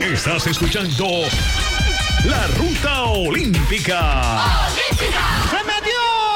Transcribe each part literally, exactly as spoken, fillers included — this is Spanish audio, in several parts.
Estás escuchando La Ruta Olímpica. ¡Se metió!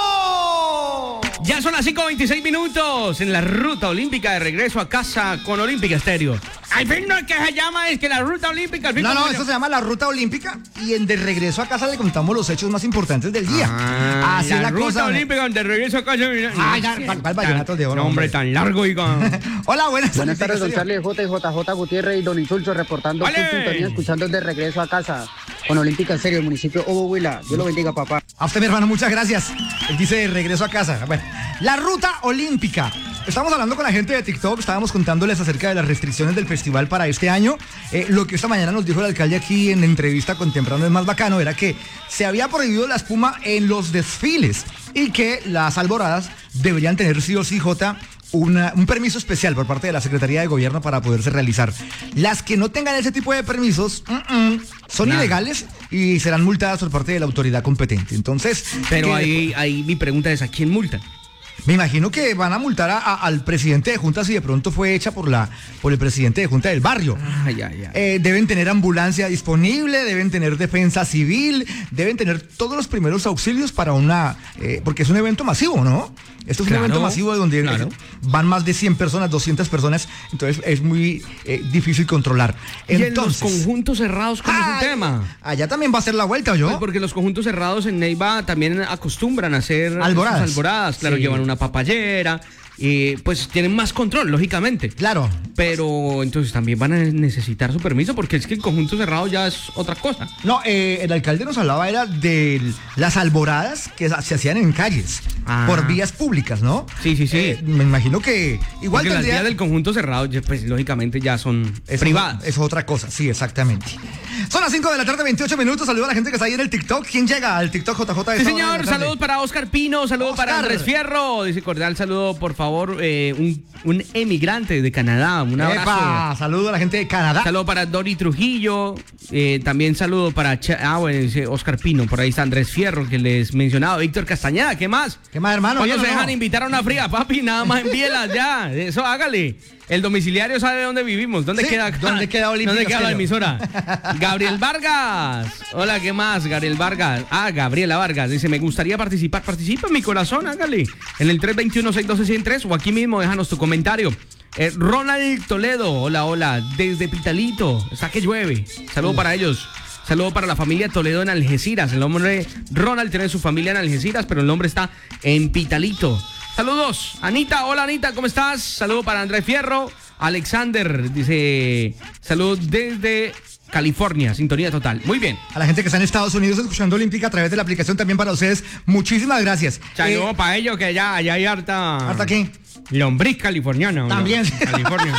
Ya son las cinco veintiséis minutos en la Ruta Olímpica de regreso a casa con Olímpica Estéreo. Al fin no es que se llama, es que la Ruta Olímpica. Al fin No, no, se eso se llama la Ruta Olímpica y en De Regreso a Casa le contamos los hechos más importantes del día. Ah, Así la es la Ruta cosa. Olímtica de regreso a casa. Ah, ya, ¿cuál- cuál vallenato de oro, No, hombre, hombre? tan largo y con... Hola, buenas Buenas tardes, don señor. Charlie, J y J J Gutiérrez y don Insulso reportando ¡Vale! con sintonía, escuchando De Regreso a Casa con Olímpica Serio, el municipio Obo Huila. Dios lo bendiga, papá. A usted, mi hermano, muchas gracias. Él dice De Regreso a Casa. Bueno, la Ruta Olímpica. Estamos hablando con la gente de TikTok, estábamos contándoles acerca de las restricciones del festival para este año. Eh, lo que esta mañana nos dijo el alcalde aquí en entrevista con Temprano es Más Bacano era que se había prohibido la espuma en los desfiles y que las alboradas deberían tener sí o sí, Jota, una- un permiso especial por parte de la Secretaría de Gobierno para poderse realizar. Las que no tengan ese tipo de permisos mm, mm, son Nada. ilegales y serán multadas por parte de la autoridad competente. Entonces, Pero que- ahí, ahí mi pregunta es, ¿a quién multan? me imagino que van a multar a- a- al presidente de Junta si de pronto fue hecha por la por el presidente de Junta del barrio. Ay, ay, ay. Eh, deben tener ambulancia disponible, deben tener defensa civil, deben tener todos los primeros auxilios para una... eh, porque es un evento masivo, ¿no? Esto es Claro, un evento masivo donde claro. eh, van más de cien personas, doscientas personas, entonces es muy eh, difícil controlar. y en los Entonces, conjuntos cerrados, ¿cómo es el ¡ay! tema? Allá también va a ser la vuelta, ¿yo? Pues porque los conjuntos cerrados en Neiva también acostumbran a hacer Alboradas. sus alboradas, claro, Sí. llevan una papayera y pues tienen más control, lógicamente. Claro. Pero entonces también van a necesitar su permiso porque es que el conjunto cerrado ya es otra cosa. No, eh, el alcalde nos hablaba era de las alboradas que se hacían en calles, Ah. por vías públicas, ¿no? Sí, sí, sí. Eh, me imagino que igual Porque las tendría... vías del conjunto cerrado, ya, pues lógicamente ya son Eso- privadas. Eso es otra cosa, sí, exactamente. Son las cinco de la tarde, veintiocho minutos. Saludos a la gente que está ahí en el TikTok. ¿Quién llega al TikTok J J? de Sí, esta hora de señor, la tarde? saludos para Oscar Pino, saludos para Oscar. Andrés Fierro. Dice cordial saludo, por favor, eh, un, un emigrante de Canadá. Un abrazo. Epa, saludo a la gente de Canadá. Saludo para Dori Trujillo, eh, también saludo para Cha- ah, bueno, dice Oscar Pino, por ahí está Andrés Fierro, que les mencionaba, Víctor Castañeda, ¿qué más? ¿Qué más, hermano? ¿Cuándo Oye, se no, dejan no. invitar a una fría, papi? Nada más envíelas ya, eso hágale. El domiciliario sabe dónde vivimos, dónde Sí, queda ¿dónde queda Olímpica ¿Dónde queda la Estéreo? emisora? Gabriel Vargas, hola, ¿qué más? Gabriel Vargas, ah, Gabriela Vargas, dice, me gustaría participar, participa en mi corazón, hágale. En el tres dos uno, seis uno dos, uno cero tres o aquí mismo déjanos tu comentario. Eh, Ronald Toledo, hola, hola, desde Pitalito, está que llueve. Saludo para ellos. Saludo para la familia Toledo en Algeciras. El nombre Ronald tiene su familia en Algeciras, pero el nombre está en Pitalito. Saludos, Anita, hola Anita, ¿cómo estás? Saludo para Andrés Fierro. Alexander dice, saludos desde California, sintonía total. Muy bien. A la gente que está en Estados Unidos escuchando Olímpica a través de la aplicación también para ustedes. Muchísimas gracias. Saludos Eh, para ellos que ya, ya hay harta... ¿Harta qué? Lombriz californiana. ¿o no? También. California.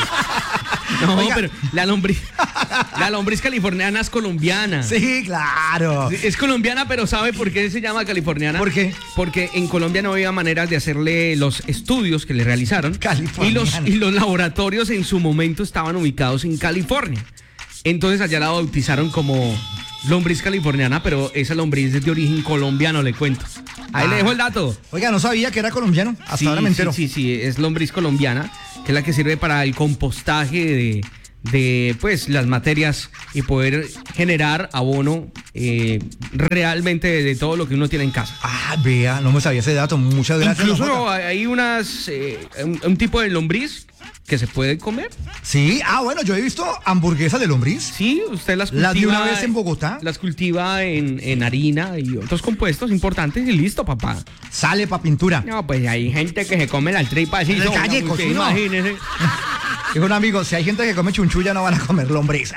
No, Oiga. pero la lombriz, la lombriz californiana es colombiana. Sí, claro. Es colombiana, pero ¿sabe por qué se llama californiana? ¿Por qué? Porque en Colombia no había maneras de hacerle los estudios que le realizaron. Y los, Californiana. y los laboratorios en su momento estaban ubicados en California. Entonces allá la bautizaron como lombriz californiana, pero esa lombriz es de origen colombiano, le cuento. Ahí Ah. le dejo el dato. Oiga, no sabía que era colombiano. Hasta Sí, ahora me entero. Sí, sí, sí, es lombriz colombiana, que es la que sirve para el compostaje de, de pues, las materias y poder generar abono eh, realmente de, de todo lo que uno tiene en casa. Ah, vea, no me sabía ese dato. Muchas gracias. don Incluso Jota. hay unas, eh, un, un tipo de lombriz que se puede comer. Sí, ah, bueno, yo he visto hamburguesas de lombriz. Sí, usted las cultiva. ¿Las de una vez en Bogotá? Las cultiva en, en harina y otros compuestos importantes y listo, papá. Sale pa' pintura. No, pues hay gente que se come la tripa así. En el sola, calle, usted cochino. imagínese. Dijo un amigo, si hay gente que come chunchulla no van a comer lombriz.